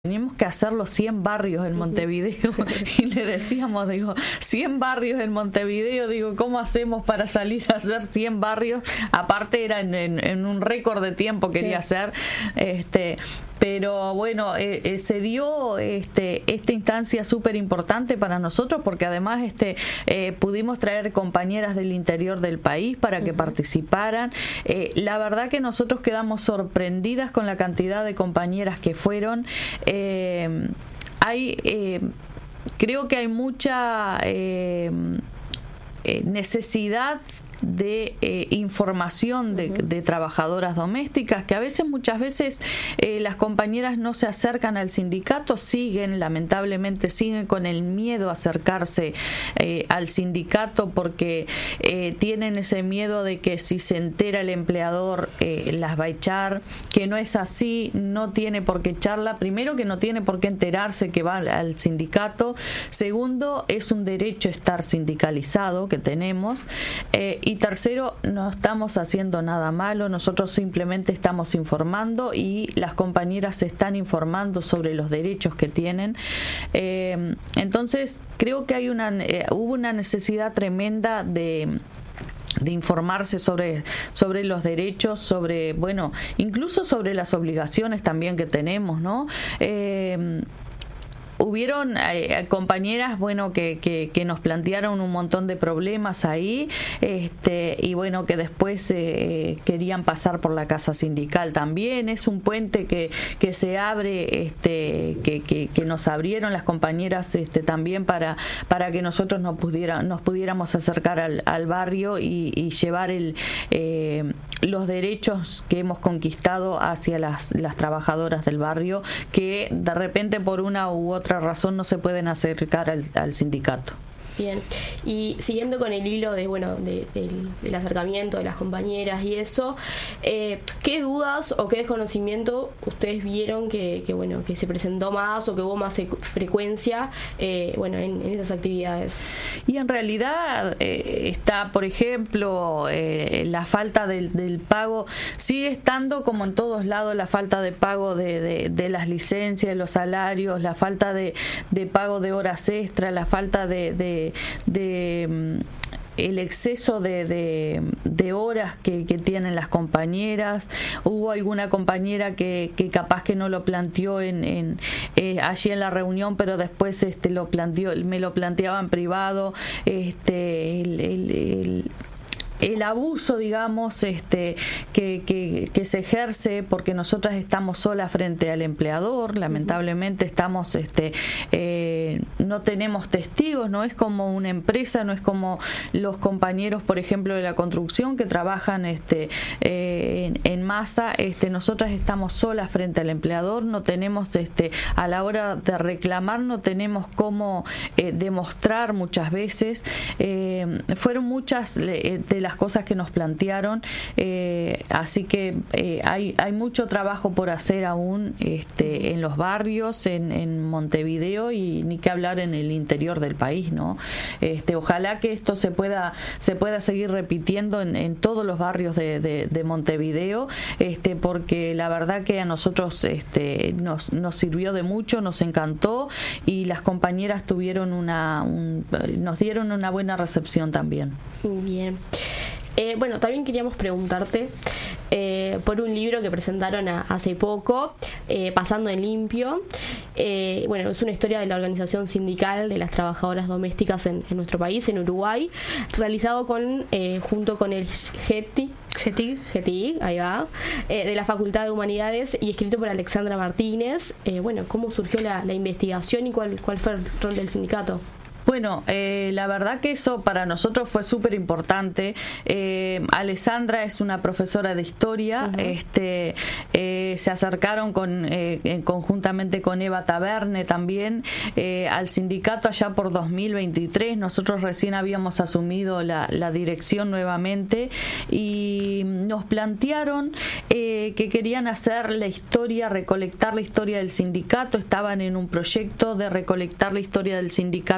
teníamos que hacer los 100 barrios en Montevideo y le decíamos, 100 barrios en Montevideo, ¿cómo hacemos para salir a hacer 100 barrios? Aparte era en un récord de tiempo quería hacer, pero bueno, se dio esta instancia súper importante para nosotros porque además pudimos traer compañeras del interior del país para que participaran. La verdad que nosotros quedamos sorprendidas con la cantidad de compañeras que fueron. Creo que hay mucha necesidad de información de trabajadoras domésticas, que muchas veces las compañeras no se acercan al sindicato, lamentablemente siguen con el miedo a acercarse al sindicato porque tienen ese miedo de que si se entera el empleador las va a echar, que no es así, no tiene por qué echarla. Primero, que no tiene por qué enterarse que va al sindicato. Segundo, es un derecho estar sindicalizado que tenemos. Y tercero, no estamos haciendo nada malo, nosotros simplemente estamos informando y las compañeras se están informando sobre los derechos que tienen. Entonces, creo que hubo una necesidad tremenda de informarse sobre los derechos, incluso sobre las obligaciones también que tenemos, ¿no? Hubieron compañeras, que nos plantearon un montón de problemas ahí, y que después querían pasar por la casa sindical también. Es un puente que se abre, que nos abrieron las compañeras también para que nosotros nos pudiéramos acercar al barrio y llevar los derechos que hemos conquistado hacia las trabajadoras del barrio, que de repente por una u otra razón no se pueden acercar al sindicato. Bien, y siguiendo con el hilo del acercamiento de las compañeras y eso, ¿qué dudas o qué desconocimiento ustedes vieron que se presentó más o que hubo más frecuencia en esas actividades? Y en realidad está, por ejemplo, la falta del pago, sigue estando como en todos lados la falta de pago de las licencias, los salarios, la falta de pago de horas extras, la falta de el exceso de horas que tienen las compañeras. Hubo alguna compañera que capaz que no lo planteó allí en la reunión, pero después me lo planteaba en privado, el abuso, que se ejerce porque nosotras estamos solas frente al empleador. Lamentablemente estamos, no tenemos testigos, no es como una empresa, no es como los compañeros, por ejemplo, de la construcción que trabajan en masa. Nosotras estamos solas frente al empleador, no tenemos, a la hora de reclamar, no tenemos cómo demostrar muchas veces. Fueron muchas de las cosas que nos plantearon, así que hay mucho trabajo por hacer aún en los barrios, en Montevideo, y ni que hablar en el interior del país, ¿no? Ojalá que esto se pueda seguir repitiendo en todos los barrios de Montevideo, porque la verdad que a nosotros nos sirvió de mucho, nos encantó, y las compañeras nos dieron una buena recepción también. Bien. También queríamos preguntarte por un libro que presentaron hace poco, Pasando en Limpio. Es una historia de la organización sindical de las trabajadoras domésticas en nuestro país, en Uruguay, realizado junto con el GETI, ahí va, de la Facultad de Humanidades, y escrito por Alexandra Martínez. ¿Cómo surgió la investigación y cuál fue el rol del sindicato? Bueno, la verdad que eso para nosotros fue súper importante. Alessandra es una profesora de historia. Se acercaron conjuntamente con Eva Taberne también al sindicato allá por 2023. Nosotros recién habíamos asumido la dirección nuevamente y nos plantearon que querían hacer la historia, recolectar la historia del sindicato. Estaban en un proyecto de recolectar la historia del sindicato de la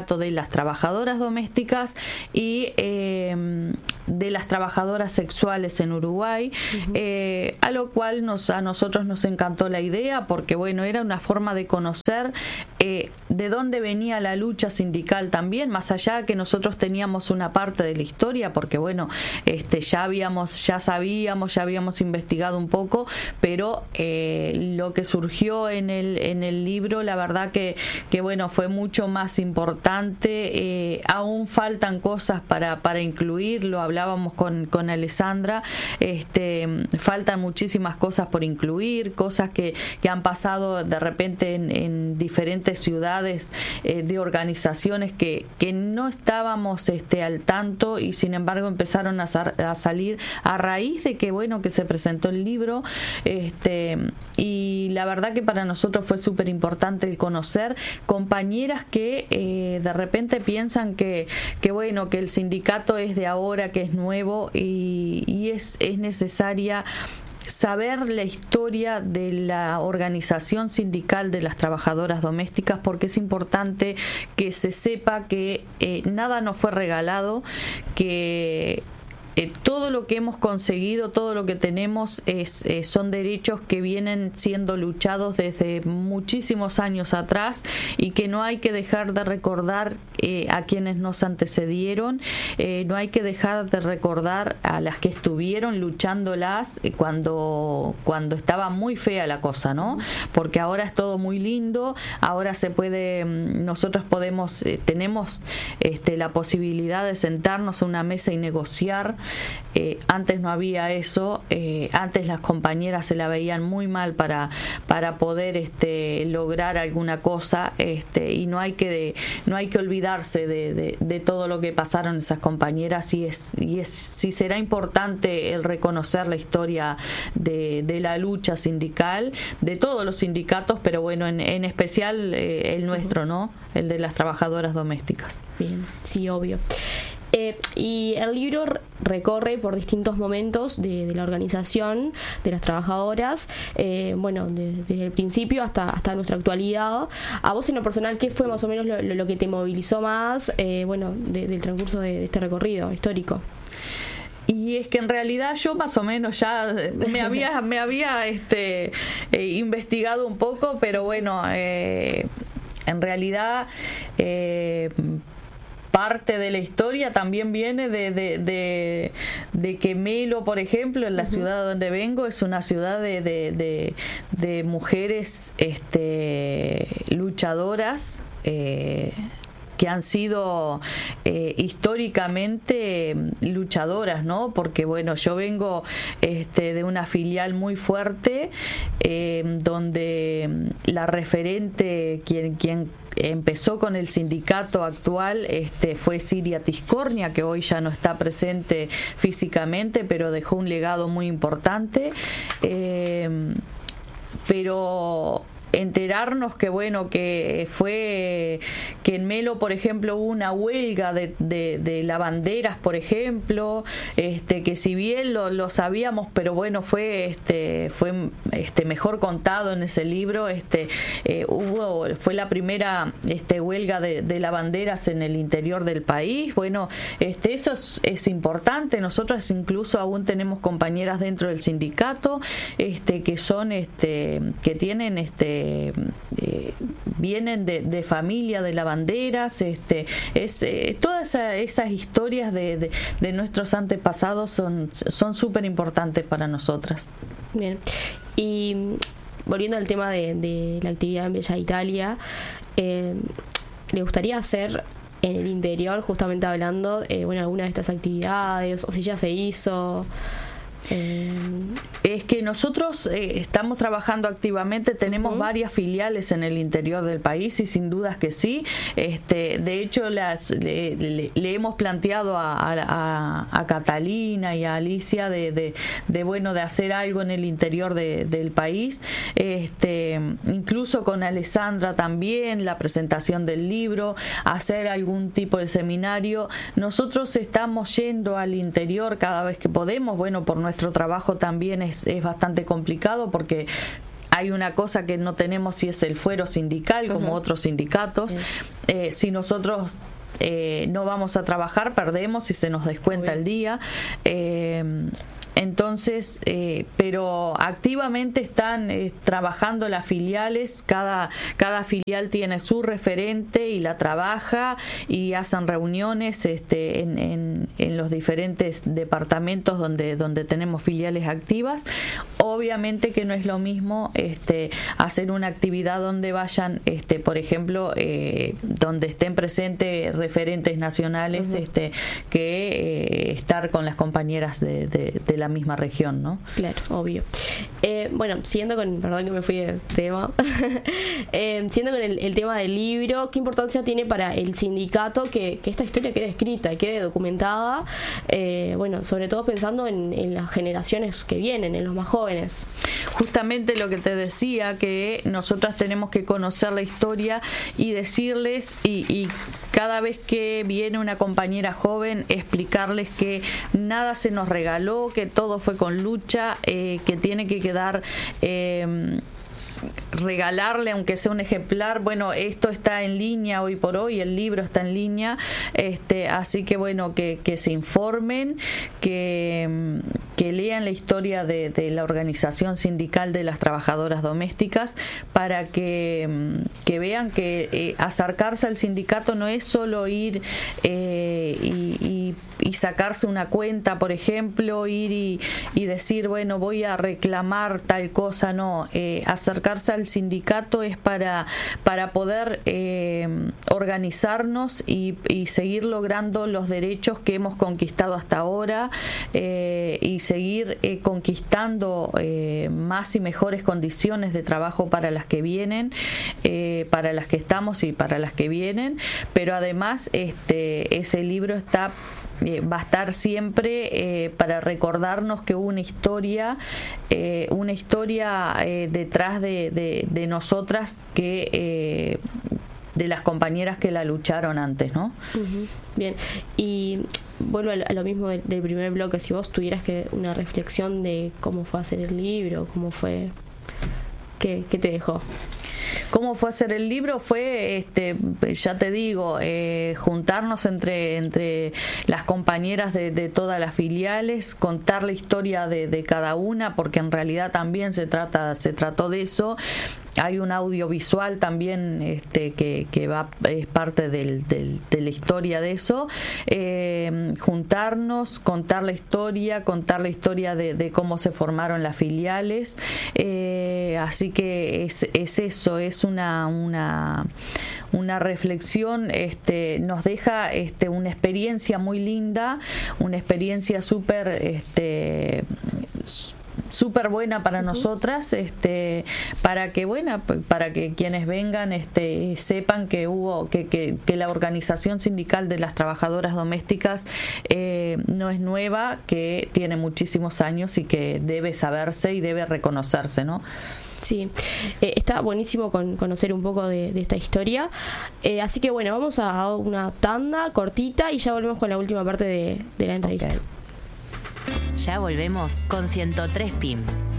las trabajadoras domésticas y de las trabajadoras sexuales en Uruguay, a lo cual a nosotros nos encantó la idea, porque bueno, era una forma de conocer de dónde venía la lucha sindical también, más allá de que nosotros teníamos una parte de la historia, porque bueno, ya habíamos investigado un poco, pero lo que surgió en el libro, la verdad que bueno, fue mucho más importante. Aún faltan cosas para incluirlo, hablábamos con Alessandra, faltan muchísimas cosas por incluir, cosas que han pasado de repente en diferentes ciudades, de organizaciones que no estábamos al tanto, y sin embargo empezaron a salir a raíz de que bueno, que se presentó el libro, y la verdad que para nosotros fue súper importante el conocer compañeras que de repente piensan que bueno, que el sindicato es de ahora, que es nuevo, y es necesaria saber la historia de la organización sindical de las trabajadoras domésticas, porque es importante que se sepa que nada nos fue regalado, que todo lo que hemos conseguido, todo lo que tenemos son derechos que vienen siendo luchados desde muchísimos años atrás, y que no hay que dejar de recordar a quienes nos antecedieron, no hay que dejar de recordar a las que estuvieron luchándolas cuando estaba muy fea la cosa, ¿no? Porque ahora es todo muy lindo, ahora se puede, nosotros tenemos la posibilidad de sentarnos a una mesa y negociar. Antes no había eso, antes las compañeras se la veían muy mal para poder lograr alguna cosa, y no hay que olvidarse de todo lo que pasaron esas compañeras, y sí será importante el reconocer la historia de la lucha sindical, de todos los sindicatos, pero bueno, en especial el nuestro, ¿no? El de las trabajadoras domésticas. Bien, sí, obvio. Y el libro recorre por distintos momentos de la organización de las trabajadoras, bueno, desde el principio hasta nuestra actualidad. A vos en lo personal, ¿qué fue más o menos lo que te movilizó más, bueno, del transcurso de este recorrido histórico? Y es que en realidad yo más o menos ya me había investigado un poco, pero bueno, en realidad parte de la historia también viene de que Melo, por ejemplo, en la ciudad donde vengo, es una ciudad de mujeres luchadoras, que han sido históricamente luchadoras, ¿no? Porque bueno, yo vengo de una filial muy fuerte, donde la referente, quien empezó con el sindicato actual, fue Siria Tiscornia, que hoy ya no está presente físicamente, pero dejó un legado muy importante. Pero enterarnos que bueno, que fue que en Melo, por ejemplo, hubo una huelga de lavanderas, por ejemplo, que si bien lo sabíamos, pero bueno, fue mejor contado en ese libro. Fue la primera huelga de lavanderas en el interior del país. Bueno, eso es importante. Nosotros incluso aún tenemos compañeras dentro del sindicato que son que tienen vienen de familia de lavanderas. Todas esas historias de nuestros antepasados son súper importantes para nosotras. Bien, y volviendo al tema de la actividad en Bella Italia, ¿le gustaría hacer en el interior, justamente hablando, bueno, alguna de estas actividades, o si ya se hizo? Es que nosotros estamos trabajando activamente, tenemos varias filiales en el interior del país, y sin dudas que sí. De hecho, le hemos planteado a Catalina y a Alicia de hacer algo en el interior del país, incluso con Alessandra también, la presentación del libro, hacer algún tipo de seminario. Nosotros estamos yendo al interior cada vez que podemos. Bueno, por nuestro trabajo también es bastante complicado, porque hay una cosa que no tenemos, y es el fuero sindical, como otros sindicatos. Si nosotros no vamos a trabajar, perdemos y se nos descuenta el día. Entonces, pero activamente están trabajando las filiales, cada filial tiene su referente y la trabaja y hacen reuniones en los diferentes departamentos donde tenemos filiales activas. Obviamente que no es lo mismo hacer una actividad donde vayan, por ejemplo, donde estén presentes referentes nacionales, que estar con las compañeras de la misma región, ¿no? Claro, obvio. Bueno, siguiendo con, perdón que me fui de tema, siguiendo con el tema del libro, ¿qué importancia tiene para el sindicato que esta historia quede escrita, quede documentada? Bueno, sobre todo pensando en las generaciones que vienen, en los más jóvenes. Justamente lo que te decía, que nosotras tenemos que conocer la historia y decirles, y cada vez que viene una compañera joven, explicarles que nada se nos regaló, que todo fue con lucha, que tiene que quedar regalarle, aunque sea un ejemplar. Bueno, esto está en línea hoy por hoy, el libro está en línea, así que bueno, que se informen, que lean la historia de la organización sindical de las trabajadoras domésticas, para que vean que acercarse al sindicato no es solo ir y sacarse una cuenta, por ejemplo, ir y decir, bueno, voy a reclamar tal cosa. No, acercarse al sindicato es para poder organizarnos y seguir logrando los derechos que hemos conquistado hasta ahora, y seguir conquistando más y mejores condiciones de trabajo para las que vienen, para las que estamos y para las que vienen. Pero además ese libro va a estar siempre para recordarnos que hubo una historia detrás de nosotras, que de las compañeras que la lucharon antes, ¿no? Uh-huh. Bien, y vuelvo a lo mismo del primer bloque. Si vos tuvieras una reflexión de cómo fue hacer el libro, cómo fue, ¿qué te dejó? ¿Cómo fue hacer el libro? Fue, ya te digo, juntarnos entre las compañeras de todas las filiales, contar la historia de cada una, porque en realidad también se trató de eso. Hay un audiovisual también que es parte de la historia de eso. Juntarnos, contar la historia de cómo se formaron las filiales. Así que es eso, es una reflexión, nos deja una experiencia muy linda, una experiencia súper buena para nosotras, para que quienes vengan sepan que la organización sindical de las trabajadoras domésticas no es nueva, que tiene muchísimos años y que debe saberse y debe reconocerse, ¿no? Sí, está buenísimo conocer un poco de esta historia. Así que bueno, vamos a una tanda cortita y ya volvemos con la última parte de la entrevista. Okay. Ya volvemos con 103 PIM.